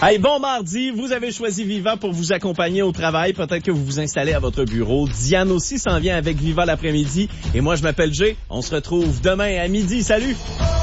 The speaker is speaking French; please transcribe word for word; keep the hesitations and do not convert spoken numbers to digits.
Hey, bon mardi, vous avez choisi Viva pour vous accompagner au travail. Peut-être que vous vous installez à votre bureau. Diane aussi s'en vient avec Viva l'après-midi. Et moi, je m'appelle Jay. On se retrouve demain à midi. Salut!